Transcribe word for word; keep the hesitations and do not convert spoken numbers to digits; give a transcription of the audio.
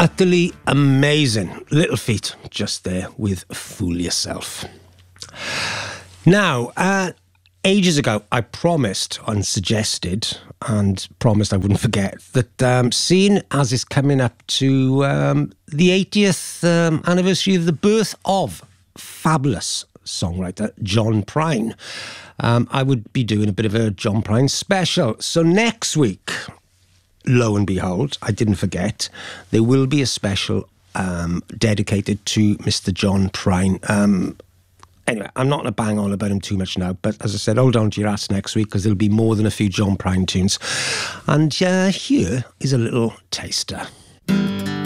Utterly amazing. Little Feat just there with Fool Yourself. Now, uh, ages ago, I promised and suggested and promised I wouldn't forget that um, seeing as it's coming up to um, the eightieth um, anniversary of the birth of fabulous songwriter John Prine, um, I would be doing a bit of a John Prine special. So next week, lo and behold, I didn't forget, there will be a special um, dedicated to Mister John Prine. Um, anyway, I'm not going to bang on about him too much now, but as I said, hold on to your ass next week because there'll be more than a few John Prine tunes. And uh, here is a little taster.